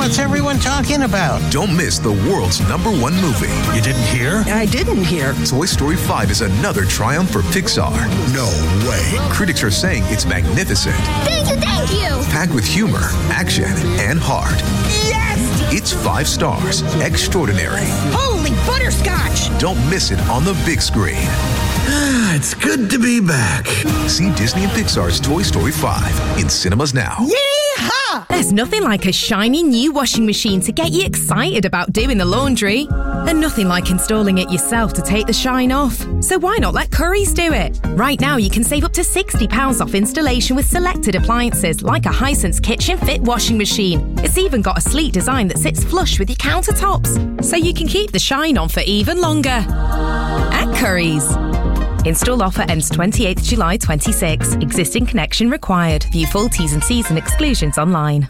What's everyone talking about? Don't miss the world's #1 movie. You didn't hear? I didn't hear. Toy Story 5 is another triumph for Pixar. No way. Critics are saying it's magnificent. Thank you! Packed with humor, action, and heart. Yes! It's 5 stars. Extraordinary. Holy butterscotch! Don't miss it on the big screen. It's good to be back. See Disney and Pixar's Toy Story 5 in cinemas now. Yeehaw! There's nothing like a shiny new washing machine to get you excited about doing the laundry. And nothing like installing it yourself to take the shine off. So why not let Currys do it? Right now you can save up to £60 off installation with selected appliances like a Hisense Kitchen Fit washing machine. It's even got a sleek design that sits flush with your countertops, so you can keep the shine on for even longer. At Currys. Install offer ends 28th July 26. Existing connection required. View full T's and C's and exclusions online.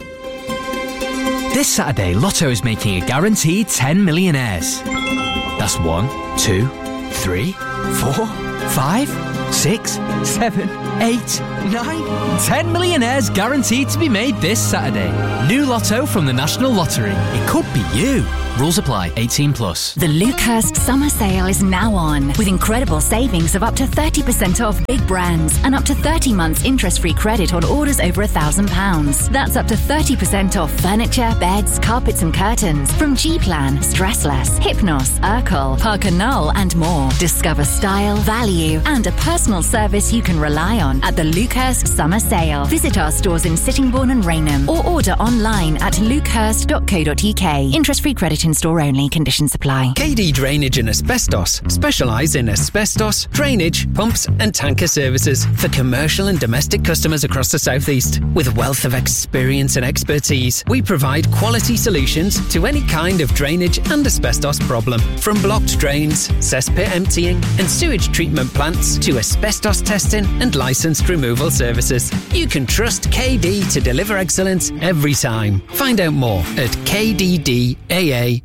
This Saturday, Lotto is making a guaranteed 10 millionaires. That's 1, 2, 3, 4, 5, 6, 7, 8, 9, 10 millionaires guaranteed to be made this Saturday. New Lotto from the National Lottery. It could be you. Rules apply. 18 plus. The Lucehurst summer sale is now on, with incredible savings of up to 30% off big brands and up to 30 months interest-free credit on orders over £1,000. That's up to 30% off furniture, beds, carpets and curtains from G-Plan, Stressless, Hypnos, Urkel, Parker Knoll and more. Discover style, value and a personal service you can rely on at the Lucehurst summer sale. Visit our stores in Sittingbourne and Rainham or order online at lucehurst.co.uk. Interest-free credit in store only. Conditions apply. KD Drainage and Asbestos specialise in asbestos, drainage, pumps and tanker services for commercial and domestic customers across the South East. With a wealth of experience and expertise, we provide quality solutions to any kind of drainage and asbestos problem. From blocked drains, cesspit emptying and sewage treatment plants to asbestos testing and licensed removal services. You can trust KD to deliver excellence every time. Find out more at kddaa.co.uk.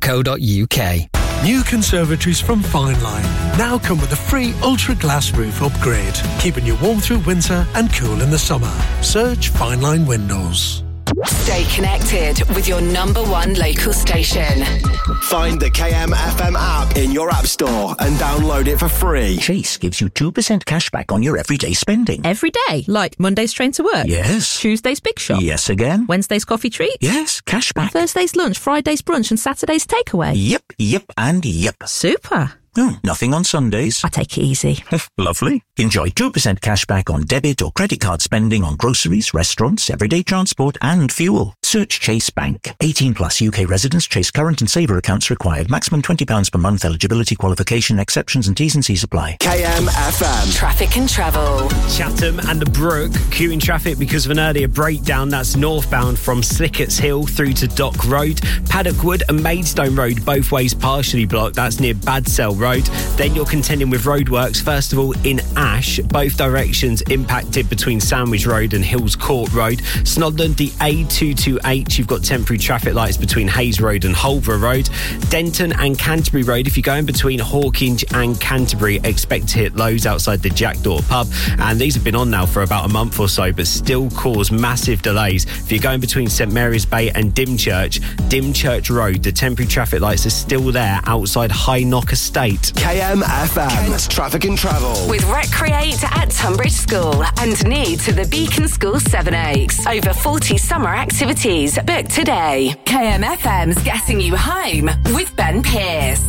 New conservatories from Fine Line now come with a free Ultra Glass roof upgrade, keeping you warm through winter and cool in the summer. Search Fine Line Windows. Stay connected with your #1 local station. Find the KMFM app in your app store and download it for free. Chase gives you 2% cash back on your everyday spending. Every day? Like Monday's train to work? Yes. Tuesday's big shop? Yes again. Wednesday's coffee treat? Yes, cash back. Thursday's lunch, Friday's brunch and Saturday's takeaway? Yep, and yep. Super. Oh, nothing on Sundays. I take it easy. Lovely. Enjoy 2% cash back on debit or credit card spending on groceries, restaurants, everyday transport and fuel. Search Chase Bank. 18 plus UK residents. Chase current and saver accounts required. Maximum £20 per month. Eligibility qualification, exceptions and T's and C's apply. KMFM. Traffic and travel. Chatham and the Brook queuing traffic because of an earlier breakdown. That's northbound from Slickett's Hill through to Dock Road. Paddockwood and Maidstone Road both ways partially blocked. That's near Badsell Road. Then you're contending with roadworks. First of all, in Ash, both directions impacted between Sandwich Road and Hills Court Road. Snodland, the A228, you've got temporary traffic lights between Hayes Road and Holborough Road. Denton and Canterbury Road, if you're going between Hawkinge and Canterbury, expect to hit lows outside the Jackdaw pub. And these have been on now for about a month or so, but still cause massive delays. If you're going between St Mary's Bay and Dymchurch Road, the temporary traffic lights are still there outside High Knock Estate. KMFM. Kent Traffic and Travel. With Recreate at Tunbridge School and near to the Beacon School Sevenoaks. Over 40 summer activities. Book today. KMFM's getting you home with Ben Pearce.